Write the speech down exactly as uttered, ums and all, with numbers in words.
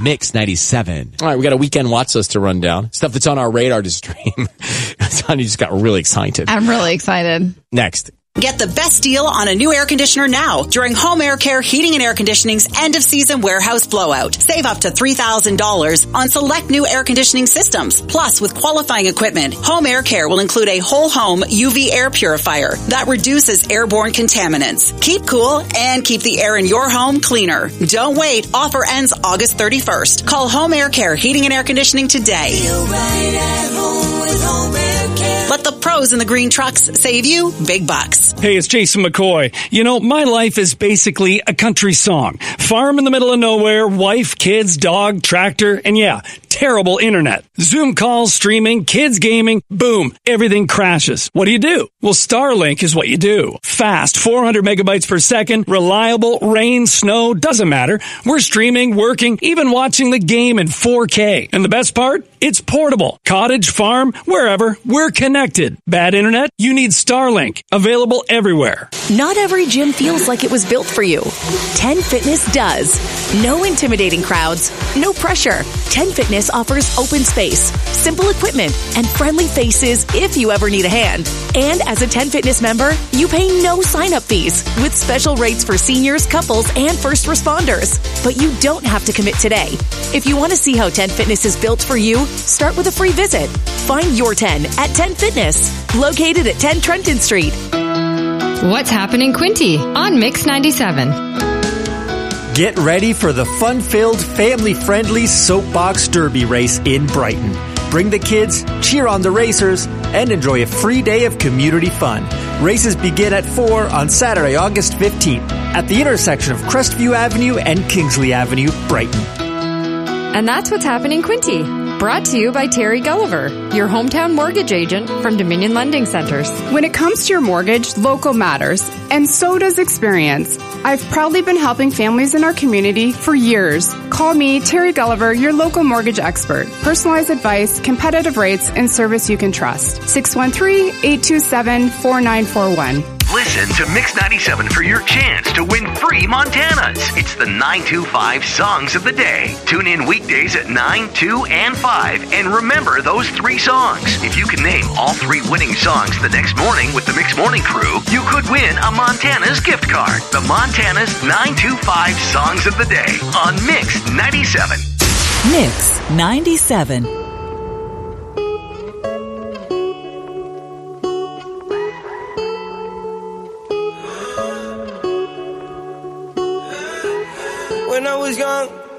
Mix ninety-seven. All right, we got a weekend watch list to run down. Stuff that's on our radar to stream. Sonny just got really excited. I'm really excited. Next. Get the best deal on a new air conditioner now during Home Air Care Heating and Air Conditioning's end-of-season warehouse blowout. Save up to three thousand dollars on select new air conditioning systems. Plus, with qualifying equipment, Home Air Care will include a whole home U V air purifier that reduces airborne contaminants. Keep cool and keep the air in your home cleaner. Don't wait. Offer ends August thirty-first. Call Home Air Care Heating and Air Conditioning today. Feel right at home with Home Air Care. Let the pros in the green trucks save you big bucks. Hey, it's Jason McCoy. You know, my life is basically a country song. Farm in the middle of nowhere, wife, kids, dog, tractor, and yeah, terrible internet. Zoom calls, streaming, kids gaming, boom, everything crashes. What do you do? Well, Starlink is what you do. Fast, four hundred megabytes per second, reliable, rain, snow, doesn't matter. We're streaming, working, even watching the game in four K. And the best part? It's portable. Cottage, farm, wherever, we're connected. Bad internet? You need Starlink. Available everywhere. Not every gym feels like it was built for you. ten Fitness does. No intimidating crowds, no pressure. ten Fitness offers open space, simple equipment, and friendly faces if you ever need a hand. And as a ten Fitness member, you pay no sign-up fees with special rates for seniors, couples, and first responders. But you don't have to commit today. If you want to see how ten Fitness is built for you, start with a free visit. Find your ten at ten Fitness, located at ten Trenton Street. What's happening, Quinty on Mix ninety-seven. Get ready for the fun-filled, family-friendly Soapbox Derby race in Brighton. Bring the kids, cheer on the racers, and enjoy a free day of community fun. Races begin at four on Saturday, August fifteenth at the intersection of Crestview Avenue and Kingsley Avenue, Brighton. And that's what's happening, Quinty. Brought to you by Terry Gulliver, your hometown mortgage agent from Dominion Lending Centers. When it comes to your mortgage, local matters, and so does experience. I've proudly been helping families in our community for years. Call me, Terry Gulliver, your local mortgage expert. Personalized advice, competitive rates, and service you can trust. six one three, eight two seven, four nine four one. Listen to Mix ninety-seven for your chance to win free Montanas. It's the nine two five Songs of the Day. Tune in weekdays at nine, two, and five. And remember those three songs. If you can name all three winning songs the next morning with the Mix Morning Crew, you could win a Montana's gift card. The Montana's nine two five Songs of the Day on Mix ninety-seven. Mix ninety-seven. When I was young,